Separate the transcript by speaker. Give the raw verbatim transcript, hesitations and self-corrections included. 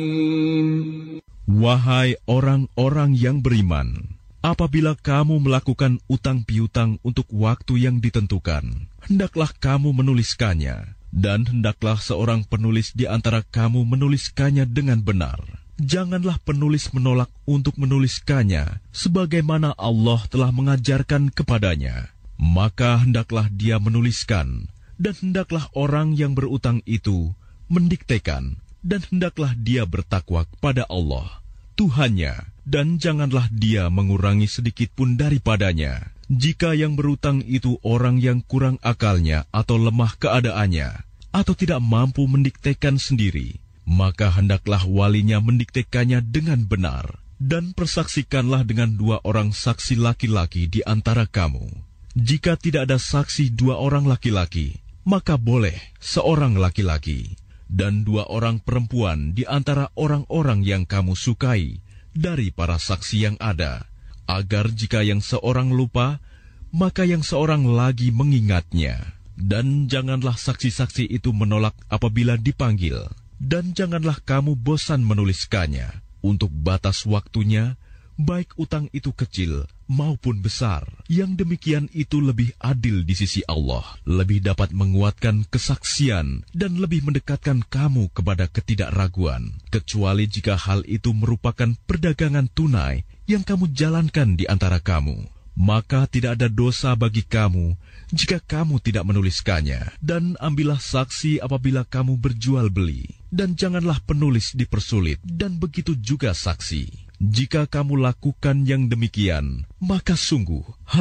Speaker 1: Wahai orang-orang yang beriman, apabila kamu melakukan utang piutang untuk waktu yang ditentukan, hendaklah kamu menuliskannya, dan hendaklah seorang penulis di antara kamu menuliskannya dengan benar. Janganlah penulis menolak untuk menuliskannya, sebagaimana Allah telah mengajarkan kepadanya. Maka hendaklah dia menuliskan, dan hendaklah orang yang berutang itu mendiktekan, dan hendaklah dia bertakwa kepada Allah Tuhannya, dan janganlah dia mengurangi sedikit pun daripadanya. Jika yang berutang itu orang yang kurang akalnya atau lemah keadaannya, atau tidak mampu mendiktekan sendiri, maka hendaklah walinya mendiktekannya dengan benar, dan persaksikanlah dengan dua orang saksi laki-laki di antara kamu. Jika tidak ada saksi dua orang laki-laki, maka boleh seorang laki-laki dan dua orang perempuan di antara orang-orang yang kamu sukai dari para saksi yang ada, agar jika yang seorang lupa, maka yang seorang lagi mengingatnya. Dan janganlah saksi-saksi itu menolak apabila dipanggil, dan janganlah kamu bosan menuliskannya untuk batas waktunya, baik utang itu kecil maupun besar. Yang demikian itu lebih adil di sisi Allah, lebih dapat menguatkan kesaksian dan lebih mendekatkan kamu kepada ketidakraguan, kecuali jika hal itu merupakan perdagangan tunai yang kamu jalankan di antara kamu. Maka tidak ada dosa bagi kamu jika kamu tidak menuliskannya. Dan ambillah saksi apabila kamu berjual beli, dan janganlah penulis dipersulit, dan begitu juga saksi. Jika kamu lakukan yang demikian, maka sungguh